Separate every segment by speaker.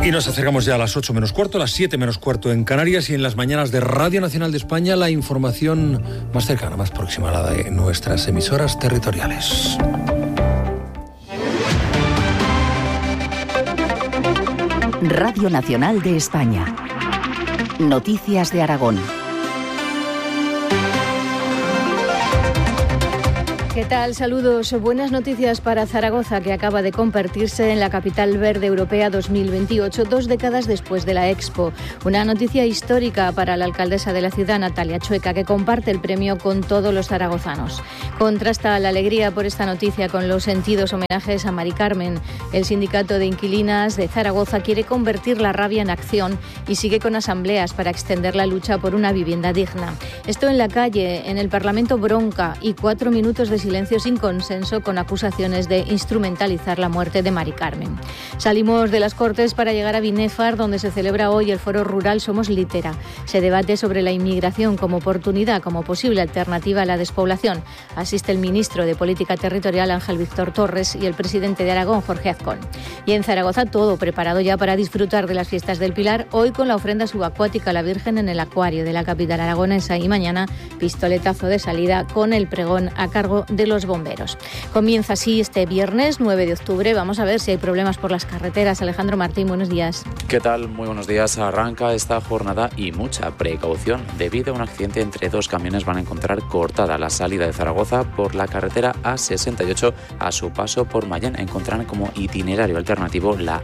Speaker 1: Y nos acercamos ya a las 8 menos cuarto, las 7 menos cuarto en Canarias, y en las mañanas de Radio Nacional de España la información más cercana, más próxima a la de nuestras emisoras territoriales.
Speaker 2: Radio Nacional de España. Noticias de Aragón.
Speaker 3: ¿Qué tal? Saludos. Buenas noticias para Zaragoza, que acaba de convertirse en la capital verde europea 2028, 2 décadas después de la Expo. Una noticia histórica para la alcaldesa de la ciudad, Natalia Chueca, que comparte el premio con todos los zaragozanos. Contrasta la alegría por esta noticia con los sentidos homenajes a Mari Carmen. El sindicato de inquilinas de Zaragoza quiere convertir la rabia en acción y sigue con asambleas para extender la lucha por una vivienda digna. Esto en la calle, en el Parlamento bronca y 4 minutos de silencio sin consenso con acusaciones de instrumentalizar la muerte de Mari Carmen. Salimos de las Cortes para llegar a Binéfar, donde se celebra hoy el foro rural Somos Litera. Se debate sobre la inmigración como oportunidad, como posible alternativa a la despoblación. Asiste el ministro de Política Territorial, Ángel Víctor Torres, y el presidente de Aragón, Jorge Azcón. Y en Zaragoza todo preparado ya para disfrutar de las fiestas del Pilar, hoy con la ofrenda subacuática a la Virgen en el acuario de la capital aragonesa, y mañana pistoletazo de salida con el pregón a cargo de los bomberos. Comienza así este viernes 9 de octubre. Vamos a ver si hay problemas por las carreteras. Alejandro Martín, buenos días.
Speaker 4: ¿Qué tal? Muy buenos días. Arranca esta jornada y mucha precaución. Debido a un accidente entre 2 camiones van a encontrar cortada la salida de Zaragoza por la carretera A68 a su paso por Mayén. Encontrarán como itinerario alternativo la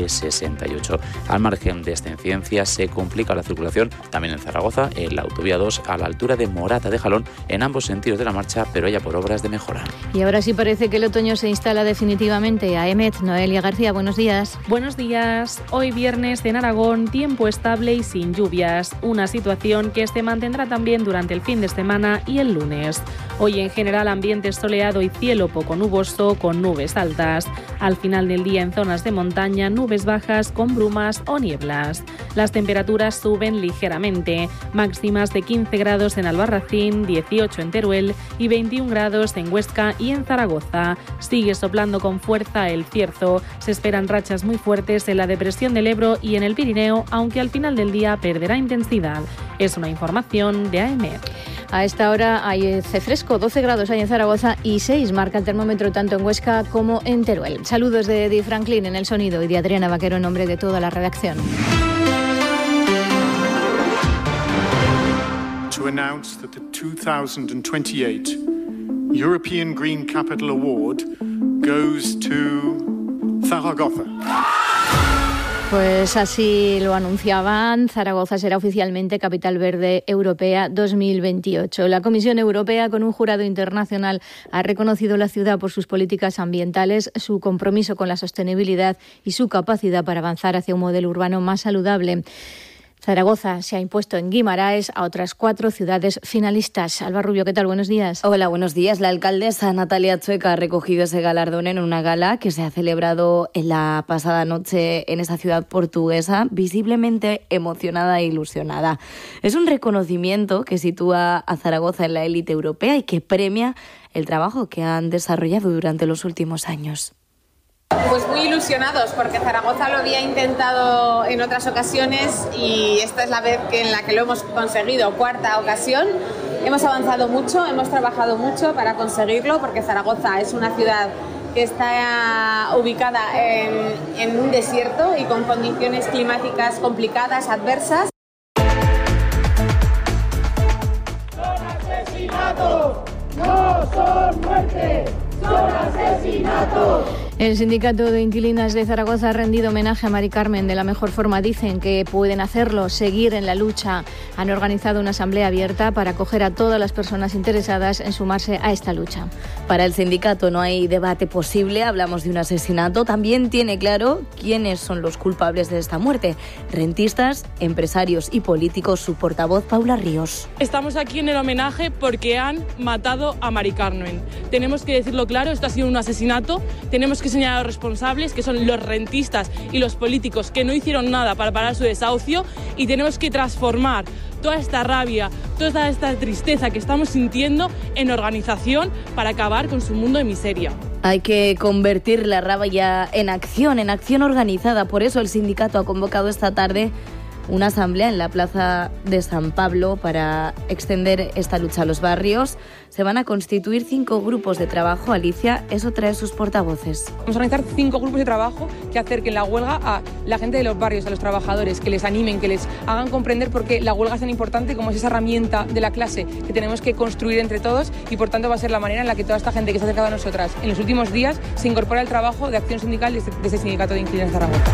Speaker 4: AP68. Al margen de esta incidencia se complica la circulación también en Zaragoza, en la autovía 2 a la altura de Morata de Jalón, en ambos sentidos de la marcha, pero ya por obras de mejora.
Speaker 3: Y ahora sí parece que el otoño se instala definitivamente. A EMET, Noelia García, buenos días.
Speaker 5: Buenos días. Hoy viernes en Aragón, tiempo estable y sin lluvias. Una situación que se mantendrá también durante el fin de semana y el lunes. Hoy en general ambiente soleado y cielo poco nuboso con nubes altas. Al final del día en zonas de montaña, nubes bajas con brumas o nieblas. Las temperaturas suben ligeramente. Máximas de 15 grados en Albarracín, 18 en Teruel y 21 grados en Huesca y en Zaragoza. Sigue soplando con fuerza el cierzo. Se esperan rachas muy fuertes en la depresión del Ebro y en el Pirineo, aunque al final del día perderá intensidad. Es una información de AEMET.
Speaker 3: A esta hora hay fresco, 12 grados hay en Zaragoza y 6 marca el termómetro tanto en Huesca como en Teruel. Saludos de Eddie Franklin en el sonido y de Adriana Vaquero en nombre de toda la redacción.
Speaker 6: To announce that the 2028 European Green Capital Award goes to Zaragoza.
Speaker 3: Pues así lo anunciaban. Zaragoza será oficialmente Capital Verde Europea 2028. La Comisión Europea, con un jurado internacional, ha reconocido la ciudad por sus políticas ambientales, su compromiso con la sostenibilidad y su capacidad para avanzar hacia un modelo urbano más saludable. Zaragoza se ha impuesto en Guimaraes a otras 4 ciudades finalistas. Alba Rubio, ¿qué tal? Buenos días.
Speaker 7: Hola, buenos días. La alcaldesa Natalia Chueca ha recogido ese galardón en una gala que se ha celebrado en la pasada noche en esa ciudad portuguesa, visiblemente emocionada e ilusionada. Es un reconocimiento que sitúa a Zaragoza en la élite europea y que premia el trabajo que han desarrollado durante los últimos años.
Speaker 8: Pues muy ilusionados porque Zaragoza lo había intentado en otras ocasiones y esta es la vez en la que lo hemos conseguido, 4ª ocasión. Hemos avanzado mucho, hemos trabajado mucho para conseguirlo porque Zaragoza es una ciudad que está ubicada en un desierto y con condiciones climáticas complicadas, adversas.
Speaker 9: ¡Son asesinatos! ¡No son muertes! ¡Son asesinatos!
Speaker 3: El sindicato de inquilinas de Zaragoza ha rendido homenaje a Mari Carmen de la mejor forma. Dicen que pueden hacerlo, seguir en la lucha. Han organizado una asamblea abierta para acoger a todas las personas interesadas en sumarse a esta lucha.
Speaker 7: Para el sindicato no hay debate posible, hablamos de un asesinato. También tiene claro quiénes son los culpables de esta muerte. Rentistas, empresarios y políticos. Su portavoz, Paula Ríos.
Speaker 10: Estamos aquí en el homenaje porque han matado a Mari Carmen. Tenemos que decirlo claro, esto ha sido un asesinato. Tenemos que señalar a los responsables, que son los rentistas y los políticos que no hicieron nada para parar su desahucio, y tenemos que transformar toda esta rabia, toda esta tristeza que estamos sintiendo en organización para acabar con su mundo de miseria.
Speaker 7: Hay que convertir la rabia en acción organizada. Por eso el sindicato ha convocado esta tarde una asamblea en la Plaza de San Pablo para extender esta lucha a los barrios. Se van a constituir 5 grupos de trabajo. Alicia, eso trae sus portavoces.
Speaker 11: Vamos a organizar 5 grupos de trabajo que acerquen la huelga a la gente de los barrios, a los trabajadores, que les animen, que les hagan comprender por qué la huelga es tan importante, como es esa herramienta de la clase que tenemos que construir entre todos, y por tanto va a ser la manera en la que toda esta gente que se ha acercado a nosotras en los últimos días se incorpora al trabajo de acción sindical de ese sindicato de inquilinos de Zaragoza.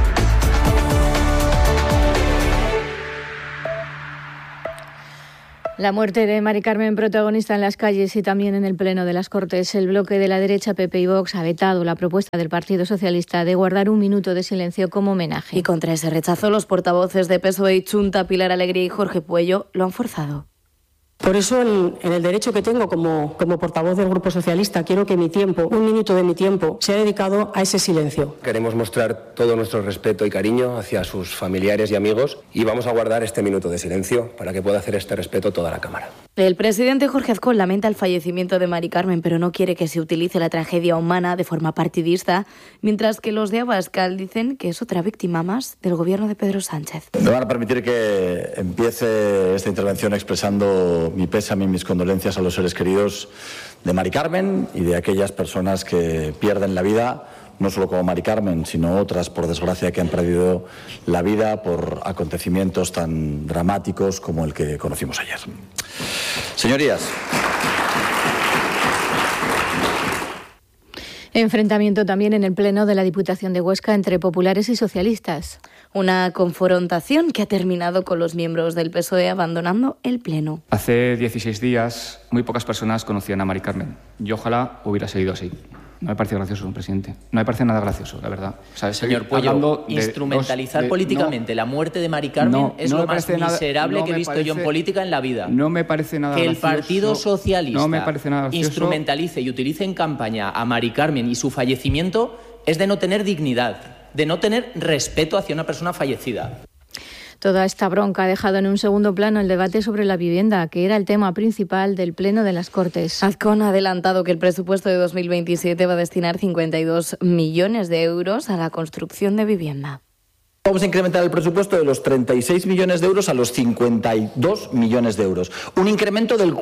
Speaker 3: La muerte de Mari Carmen, protagonista en las calles y también en el Pleno de las Cortes. El bloque de la derecha, PP y Vox, ha vetado la propuesta del Partido Socialista de guardar un minuto de silencio como homenaje.
Speaker 7: Y contra ese rechazo, los portavoces de PSOE y Chunta, Pilar Alegría y Jorge Puello, lo han forzado.
Speaker 12: Por eso, en el derecho que tengo como portavoz del Grupo Socialista, quiero que un minuto de mi tiempo, sea dedicado a ese silencio.
Speaker 13: Queremos mostrar todo nuestro respeto y cariño hacia sus familiares y amigos, y vamos a guardar este minuto de silencio para que pueda hacer este respeto toda la Cámara.
Speaker 7: El presidente Jorge Azcón lamenta el fallecimiento de Mari Carmen, pero no quiere que se utilice la tragedia humana de forma partidista, mientras que los de Abascal dicen que es otra víctima más del gobierno de Pedro Sánchez.
Speaker 14: Me van a permitir que empiece esta intervención expresando mi pésame y mis condolencias a los seres queridos de Mari Carmen y de aquellas personas que pierden la vida, no solo como Mari Carmen, sino otras, por desgracia, que han perdido la vida por acontecimientos tan dramáticos como el que conocimos ayer. Señorías.
Speaker 3: Enfrentamiento también en el Pleno de la Diputación de Huesca entre populares y socialistas.
Speaker 7: Una confrontación que ha terminado con los miembros del PSOE abandonando el Pleno.
Speaker 15: Hace 16 días muy pocas personas conocían a Mari Carmen. Y ojalá hubiera seguido así. No me parece gracioso, don presidente. No me parece nada gracioso, la verdad. O sea,
Speaker 16: señor Puello, instrumentalizar políticamente la muerte de Mari Carmen es lo más miserable que he visto yo en política en la vida.
Speaker 15: No me parece nada gracioso.
Speaker 16: Que el Partido Socialista instrumentalice y utilice en campaña a Mari Carmen y su fallecimiento es de no tener dignidad, de no tener respeto hacia una persona fallecida.
Speaker 3: Toda esta bronca ha dejado en un segundo plano el debate sobre la vivienda, que era el tema principal del Pleno de las Cortes.
Speaker 7: Azcón ha adelantado que el presupuesto de 2027 va a destinar 52 millones de euros a la construcción de vivienda.
Speaker 14: Vamos a incrementar el presupuesto de los 36 millones de euros a los 52 millones de euros. Un incremento del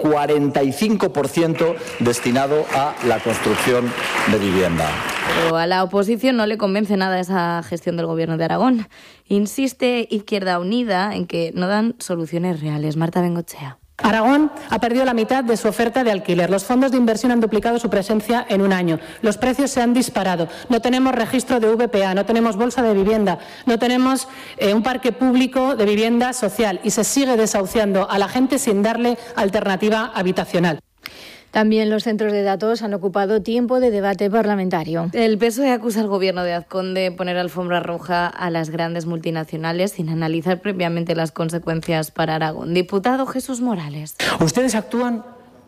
Speaker 14: 45% destinado a la construcción de vivienda.
Speaker 7: Pero a la oposición no le convence nada esa gestión del Gobierno de Aragón. Insiste Izquierda Unida en que no dan soluciones reales. Marta Bengochea.
Speaker 17: Aragón ha perdido la mitad de su oferta de alquiler. Los fondos de inversión han duplicado su presencia en un año. Los precios se han disparado. No tenemos registro de VPA, no tenemos bolsa de vivienda, no tenemos un parque público de vivienda social y se sigue desahuciando a la gente sin darle alternativa habitacional.
Speaker 3: También los centros de datos han ocupado tiempo de debate parlamentario.
Speaker 7: El PSOE acusa al gobierno de Azcón de poner alfombra roja a las grandes multinacionales sin analizar previamente las consecuencias para Aragón. Diputado Jesús Morales.
Speaker 18: Ustedes actúan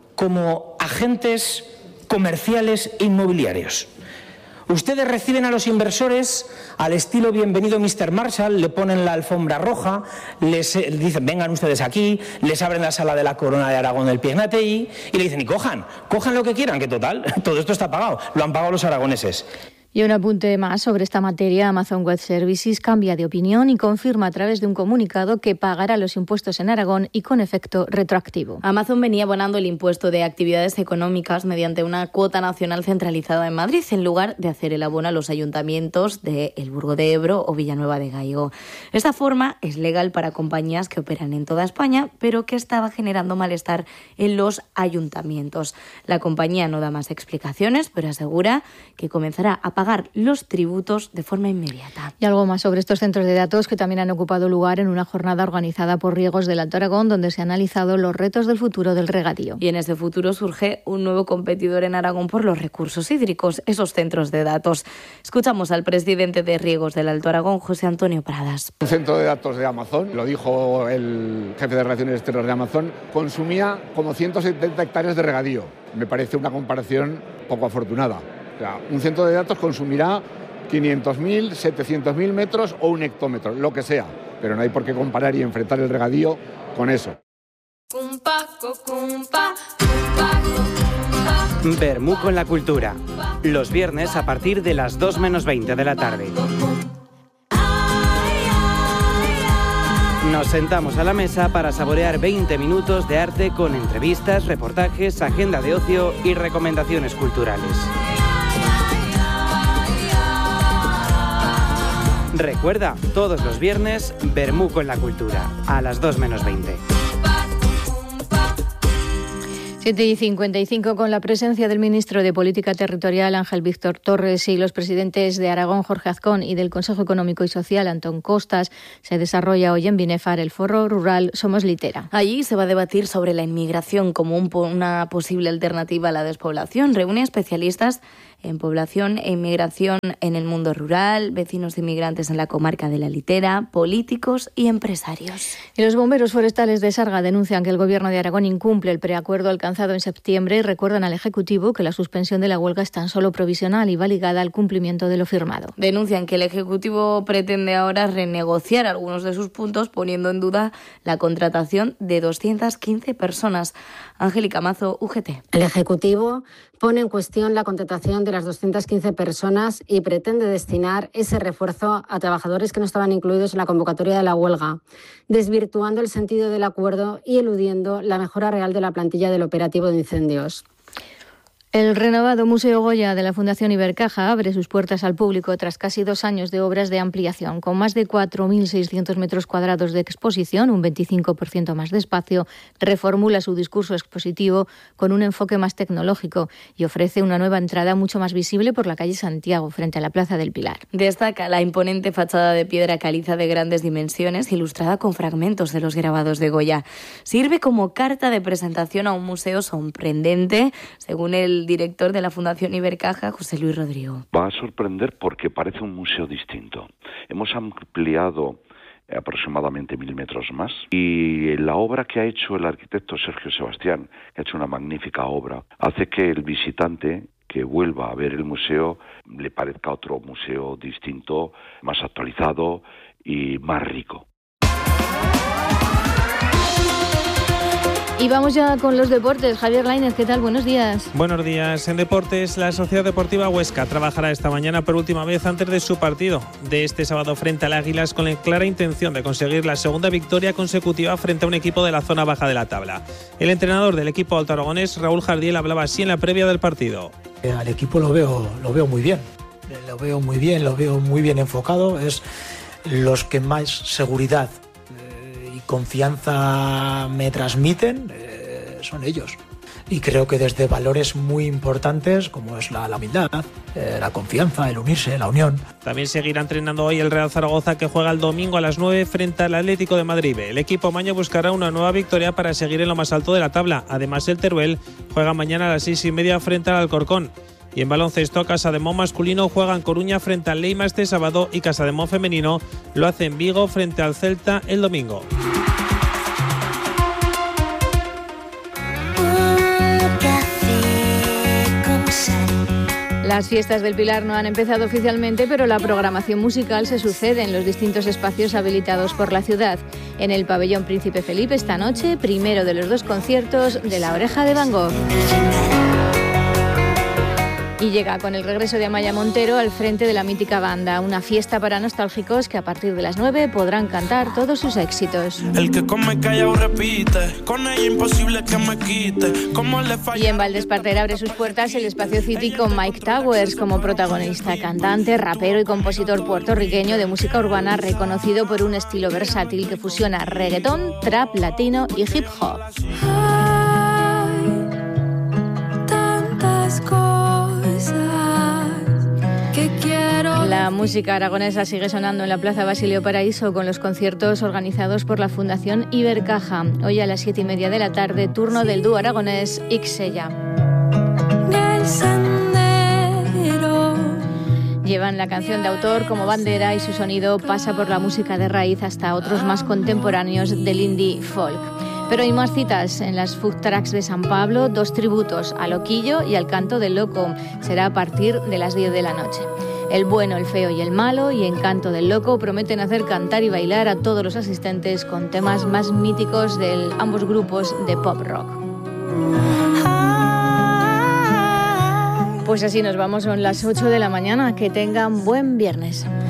Speaker 18: como agentes comerciales inmobiliarios. Ustedes reciben a los inversores al estilo bienvenido Mr. Marshall, le ponen la alfombra roja, les dicen vengan ustedes aquí, les abren la sala de la Corona de Aragón del Pignatei y le dicen y cojan lo que quieran, que total, todo esto está pagado, lo han pagado los aragoneses.
Speaker 3: Y un apunte más sobre esta materia. Amazon Web Services cambia de opinión y confirma a través de un comunicado que pagará los impuestos en Aragón y con efecto retroactivo.
Speaker 7: Amazon venía abonando el impuesto de actividades económicas mediante una cuota nacional centralizada en Madrid, en lugar de hacer el abono a los ayuntamientos de El Burgo de Ebro o Villanueva de Gállego. Esta forma es legal para compañías que operan en toda España, pero que estaba generando malestar en los ayuntamientos. La compañía no da más explicaciones, pero asegura que comenzará a pagar los tributos de forma inmediata.
Speaker 3: Y algo más sobre estos centros de datos que también han ocupado lugar en una jornada organizada por Riegos del Alto Aragón, donde se han analizado los retos del futuro del regadío.
Speaker 7: Y en ese futuro surge un nuevo competidor en Aragón por los recursos hídricos, esos centros de datos. Escuchamos al presidente de Riegos del Alto Aragón, José Antonio Pradas.
Speaker 19: Un centro de datos de Amazon, lo dijo el jefe de Relaciones Exteriores de Amazon, consumía como 170 hectáreas de regadío. Me parece una comparación poco afortunada. O sea, un centro de datos consumirá 500.000, 700.000 metros o un hectómetro, lo que sea. Pero no hay por qué comparar y enfrentar el regadío con eso.
Speaker 20: Bermú con la cultura. los viernes a partir de las 2 menos 20 de la tarde. Nos sentamos a la mesa para saborear 20 minutos de arte con entrevistas, reportajes, agenda de ocio y recomendaciones culturales. Recuerda, todos los viernes, Vermú con la cultura, a las 2 menos 20.
Speaker 3: 7:55, con la presencia del ministro de Política Territorial, Ángel Víctor Torres, y los presidentes de Aragón, Jorge Azcón, y del Consejo Económico y Social, Antón Costas, se desarrolla hoy en Binefar el Foro Rural Somos Litera.
Speaker 7: Allí se va a debatir sobre la inmigración como una posible alternativa a la despoblación. Reúne especialistas en población e inmigración en el mundo rural, vecinos de inmigrantes en la comarca de la Litera, políticos y empresarios.
Speaker 3: Y los bomberos forestales de Sarga denuncian que el Gobierno de Aragón incumple el preacuerdo alcanzado en septiembre y recuerdan al Ejecutivo que la suspensión de la huelga es tan solo provisional y va ligada al cumplimiento de lo firmado.
Speaker 7: Denuncian que el Ejecutivo pretende ahora renegociar algunos de sus puntos, poniendo en duda la contratación de 215 personas. Angélica Mazo, UGT.
Speaker 21: El Ejecutivo pone en cuestión la contratación de las 215 personas y pretende destinar ese refuerzo a trabajadores que no estaban incluidos en la convocatoria de la huelga, desvirtuando el sentido del acuerdo y eludiendo la mejora real de la plantilla del operativo de incendios.
Speaker 3: El renovado Museo Goya de la Fundación Ibercaja abre sus puertas al público tras casi 2 años de obras de ampliación. Con más de 4.600 metros cuadrados de exposición, un 25% más de espacio, reformula su discurso expositivo con un enfoque más tecnológico y ofrece una nueva entrada mucho más visible por la calle Santiago, frente a la Plaza del Pilar.
Speaker 7: Destaca la imponente fachada de piedra caliza de grandes dimensiones, ilustrada con fragmentos de los grabados de Goya. Sirve como carta de presentación a un museo sorprendente, según el director de la Fundación Ibercaja, José Luis Rodrigo.
Speaker 22: Va a sorprender porque parece un museo distinto. Hemos ampliado aproximadamente 1.000 metros más y la obra que ha hecho el arquitecto Sergio Sebastián, que ha hecho una magnífica obra, hace que el visitante que vuelva a ver el museo le parezca otro museo distinto, más actualizado y más rico.
Speaker 3: Y vamos ya con los deportes. Javier Lainez, ¿qué tal? Buenos días.
Speaker 23: Buenos días. En deportes, la Sociedad Deportiva Huesca trabajará esta mañana por última vez antes de su partido de este sábado frente al Águilas, con la clara intención de conseguir la segunda victoria consecutiva frente a un equipo de la zona baja de la tabla. El entrenador del equipo alto aragonés, Raúl Jardiel, hablaba así en la previa del partido.
Speaker 24: Al equipo lo veo muy bien. Lo veo muy bien enfocado. Es los que más seguridad confianza me transmiten, son ellos. Y creo que desde valores muy importantes como es la humildad, la confianza, el unirse, la unión.
Speaker 23: También seguirá entrenando hoy el Real Zaragoza, que juega el domingo a las 9 frente al Atlético de Madrid. El equipo maño buscará una nueva victoria para seguir en lo más alto de la tabla. Además, el Teruel juega mañana a las 6:30 frente al Alcorcón. Y en baloncesto, Casademón masculino juega en Coruña frente al Leima este sábado y Casademón femenino lo hace en Vigo frente al Celta el domingo.
Speaker 3: Las fiestas del Pilar no han empezado oficialmente, pero la programación musical se sucede en los distintos espacios habilitados por la ciudad. En el pabellón Príncipe Felipe esta noche, primero de los 2 conciertos de La Oreja de Van Gogh. Y llega con el regreso de Amaya Montero al frente de la mítica banda, una fiesta para nostálgicos que a partir de las 9 podrán cantar todos sus éxitos.
Speaker 25: El que come callado repite, con ella imposible que me quite.
Speaker 3: Y en Valdespartera abre sus puertas el Espacio City con Mike Towers como protagonista, cantante, rapero y compositor puertorriqueño de música urbana, reconocido por un estilo versátil que fusiona reggaetón, trap, latino y hip hop. La música aragonesa sigue sonando en la Plaza Basilio Paraíso con los conciertos organizados por la Fundación Ibercaja. Hoy a las 7:30 de la tarde, turno del dúo aragonés Ixella. Llevan la canción de autor como bandera y su sonido pasa por la música de raíz hasta otros más contemporáneos del indie folk. Pero hay más citas en las food trucks de San Pablo, 2 tributos al Loquillo y al Canto del Loco. Será a partir de las 10 de la noche. El bueno, el feo y el malo y Encanto del Loco prometen hacer cantar y bailar a todos los asistentes con temas más míticos de ambos grupos de pop rock. Pues así nos vamos, son las 8 de la mañana. Que tengan buen viernes.